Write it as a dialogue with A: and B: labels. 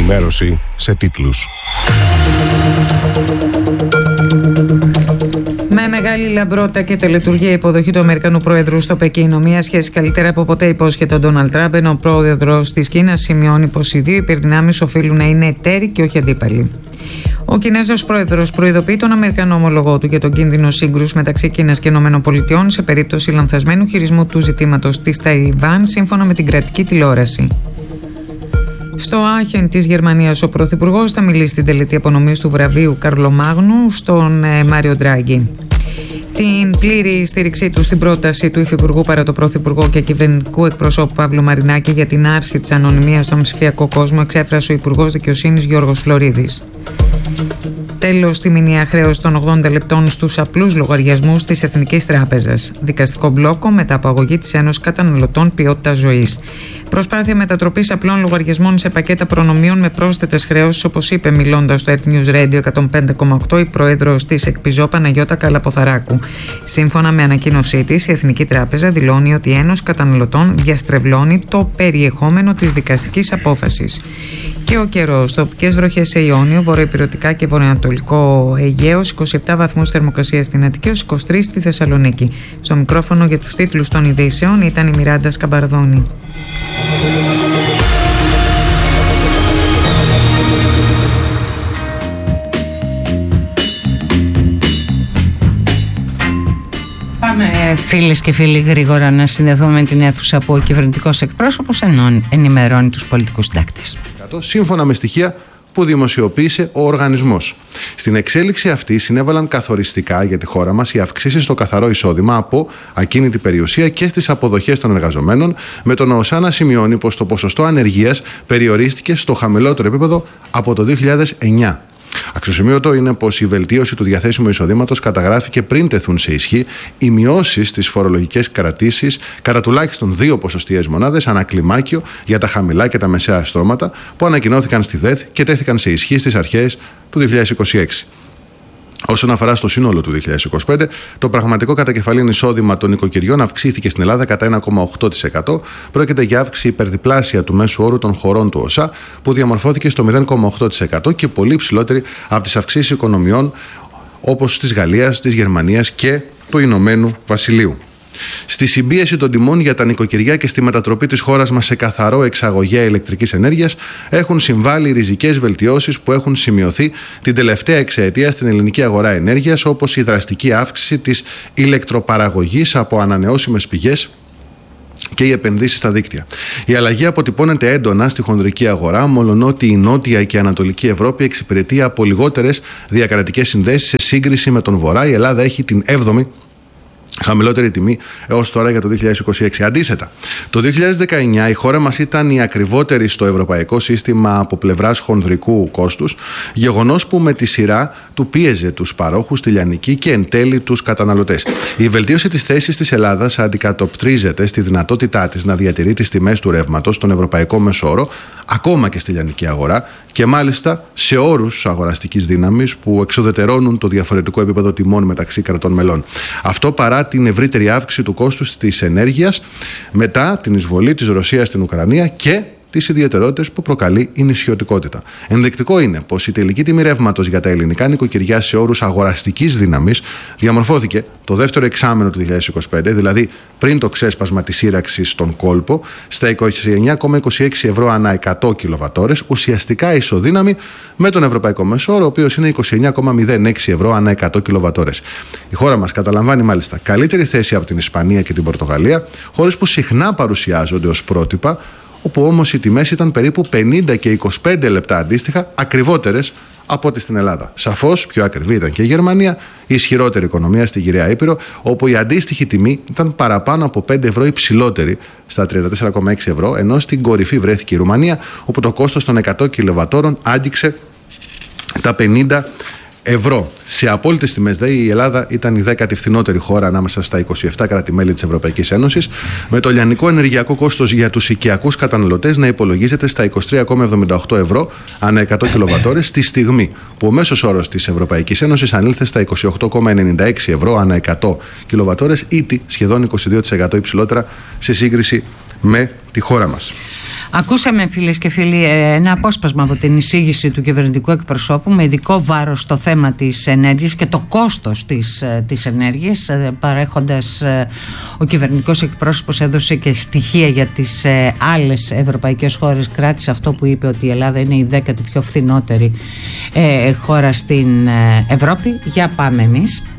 A: ενημέρωση σε τίτλους.
B: Με μεγάλη λαμπρότητα και τελετουργία υποδοχή του Αμερικανού Προέδρου στο Πεκίνο, μία σχέση καλύτερα από ποτέ υπόσχεται ο Ντόναλντ Τραμπ, ενώ ο πρόεδρος της Κίνας σημειώνει πως οι δύο υπερδυνάμεις οφείλουν να είναι εταίροι και όχι αντίπαλοι. Ο Κινέζος πρόεδρος προειδοποιεί τον Αμερικανό ομολογό του για τον κίνδυνο σύγκρουση μεταξύ Κίνας και ΗΠΑ σε περίπτωση λανθασμένου χειρισμού του ζητήματος της Ταϊβάν, σύμφωνα με την κρατική τηλεόραση. Στο Άχεν της Γερμανίας, ο Πρωθυπουργός θα μιλήσει στην τελετή απονομής του βραβείου Καρλομάγνου στον Μάριο Ντράγκη. Την πλήρη στήριξή του στην πρόταση του Υφυπουργού παρά το Πρωθυπουργό και κυβερνητικού εκπροσώπου Παύλου Μαρινάκη για την άρση της ανωνυμίας στον ψηφιακό κόσμο εξέφρασε ο Υπουργός Δικαιοσύνης Γιώργος Φλωρίδης. Τέλος, τη μηνιαία χρέωση των 80 λεπτών στους απλούς λογαριασμούς της Εθνικής Τράπεζας. Δικαστικό μπλόκο μετά από αγωγή της Ένωσης Καταναλωτών Ποιότητας Ζωής. Προσπάθεια μετατροπής απλών λογαριασμών σε πακέτα προνομίων με πρόσθετες χρεώσεις, όπως είπε μιλώντας στο Earth News Radio 105,8 η πρόεδρος της ΕΚΠΙΖΟ Παναγιώτα Καλαποθαράκου. Σύμφωνα με ανακοίνωσή της, η Εθνική Τράπεζα δηλώνει ότι η Ένωση Καταναλωτών διαστρεβλώνει το περιεχόμενο της δικαστικής απόφασης. Και ο καιρός. Τοπικές βροχές σε Ιόνιο, βορειοηπειρωτικά και βορειοανατολικό Αιγαίο, 27 βαθμούς θερμοκρασία στην Αττική, 23 στη Θεσσαλονίκη. Στο μικρόφωνο για τους τίτλους των ειδήσεων ήταν η Μιράντα Σκαμπαρδόνη.
C: Πάμε φίλες και φίλοι γρήγορα να συνδεθούμε με την αίθουσα που ο κυβερνητικός εκπρόσωπος ενημερώνει τους πολιτικούς συντάκτες.
D: Σύμφωνα με στοιχεία που δημοσιοποίησε ο οργανισμός. Στην εξέλιξη αυτή συνέβαλαν καθοριστικά για τη χώρα μας οι αυξήσεις στο καθαρό εισόδημα από ακίνητη περιουσία και στις αποδοχές των εργαζομένων, με τον ΟΣΑ να σημειώνει πως το ποσοστό ανεργίας περιορίστηκε στο χαμηλότερο επίπεδο από το 2009. Αξιοσημείωτο είναι πως η βελτίωση του διαθέσιμου εισοδήματος καταγράφηκε πριν τεθούν σε ισχύ οι μειώσεις στις φορολογικές κρατήσεις κατά τουλάχιστον 2 ποσοστιαίες μονάδες ανακλιμάκιο για τα χαμηλά και τα μεσαία στρώματα που ανακοινώθηκαν στη ΔΕΘ και τέθηκαν σε ισχύ στις αρχές του 2026. Όσον αφορά στο σύνολο του 2025, το πραγματικό κατακεφαλήν εισόδημα των νοικοκυριών αυξήθηκε στην Ελλάδα κατά 1,8%. Πρόκειται για αύξηση υπερδιπλάσια του μέσου όρου των χωρών του ΟΣΑ, που διαμορφώθηκε στο 0,8% και πολύ ψηλότερη από τις αυξήσεις οικονομιών όπως της Γαλλίας, της Γερμανίας και του Ηνωμένου Βασιλείου. Στη συμπίεση των τιμών για τα νοικοκυριά και στη μετατροπή της χώρας μας σε καθαρό εξαγωγέα ηλεκτρικής ενέργειας έχουν συμβάλει οι ριζικές βελτιώσεις που έχουν σημειωθεί την τελευταία εξαετία στην ελληνική αγορά ενέργειας, όπως η δραστική αύξηση της ηλεκτροπαραγωγής από ανανεώσιμες πηγές και οι επενδύσεις στα δίκτυα. Η αλλαγή αποτυπώνεται έντονα στη χονδρική αγορά, μολονότι η Νότια και η Ανατολική Ευρώπη εξυπηρετεί από λιγότερες διακρατικές συνδέσεις σε σύγκριση με τον Βορρά. Η Ελλάδα έχει την 7η χαμηλότερη τιμή έως τώρα για το 2026. Αντίθετα, το 2019 η χώρα μας ήταν η ακριβότερη στο ευρωπαϊκό σύστημα από πλευράς χονδρικού κόστους, γεγονός που με τη σειρά του πίεζε τους παρόχους, τη λιανική και εν τέλει τους καταναλωτές. Η βελτίωση της θέσης της Ελλάδας αντικατοπτρίζεται στη δυνατότητά της να διατηρεί τις τιμές του ρεύματος στον ευρωπαϊκό μεσόωρο, ακόμα και στη λιανική αγορά, και μάλιστα σε όρους αγοραστικής δύναμης που εξουδετερώνουν το διαφορετικό επίπεδο τιμών μεταξύ κρατών μελών. Αυτό παρά την ευρύτερη αύξηση του κόστους της ενέργειας μετά την εισβολή της Ρωσίας στην Ουκρανία και τις ιδιαιτερότητες που προκαλεί η νησιωτικότητα. Ενδεικτικό είναι πως η τελική τιμή ρεύματος για τα ελληνικά νοικοκυριά σε όρους αγοραστικής δύναμης διαμορφώθηκε το δεύτερο εξάμηνο του 2025, δηλαδή πριν το ξέσπασμα της σύραξης στον κόλπο, στα 29,26 ευρώ ανά 100 κιλοβατόρες, ουσιαστικά ισοδύναμη με τον ευρωπαϊκό μέσο όρο, ο οποίος είναι 29,06 ευρώ ανά 100 κιλοβατόρες. Η χώρα μας καταλαμβάνει μάλιστα καλύτερη θέση από την Ισπανία και την Πορτογαλία, χώρες που συχνά παρουσιάζονται ως πρότυπα, όπου όμως οι τιμές ήταν περίπου 50 και 25 λεπτά αντίστοιχα ακριβότερες από ό,τι στην Ελλάδα. Σαφώς πιο ακριβή ήταν και η Γερμανία, η ισχυρότερη οικονομία στη Γυραιά Ήπειρο, όπου η αντίστοιχη τιμή ήταν παραπάνω από 5 ευρώ υψηλότερη, στα 34,6 ευρώ, ενώ στην κορυφή βρέθηκε η Ρουμανία, όπου το κόστος των 100 κιλοβατόρων άγγιξε τα 50 ευρώ. Σε απόλυτες τιμές, η Ελλάδα ήταν η 10η φθηνότερη χώρα ανάμεσα στα 27 κράτη-μέλη της Ευρωπαϊκής Ένωσης, με το λιανικό ενεργειακό κόστος για τους οικιακούς καταναλωτές να υπολογίζεται στα 23,78 ευρώ ανά 100 κιλοβατόρες, στη στιγμή που ο μέσος όρος της Ευρωπαϊκής Ένωσης ανήλθε στα 28,96 ευρώ ανά 100 κιλοβατόρες, ήτι σχεδόν 22% υψηλότερα σε σύγκριση με τη χώρα μας.
C: Ακούσαμε, φίλες και φίλοι, ένα απόσπασμα από την εισήγηση του κυβερνητικού εκπροσώπου με ειδικό βάρος στο θέμα της ενέργειας και το κόστος της ενέργειας, παρέχοντας ο κυβερνητικός εκπρόσωπος έδωσε και στοιχεία για τις άλλες ευρωπαϊκές χώρες. Κράτησε αυτό που είπε, ότι η Ελλάδα είναι η 10η πιο φθηνότερη χώρα στην Ευρώπη. Για πάμε εμείς.